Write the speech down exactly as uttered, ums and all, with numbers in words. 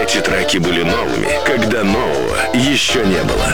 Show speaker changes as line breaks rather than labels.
Эти треки были новыми, когда нового еще не было.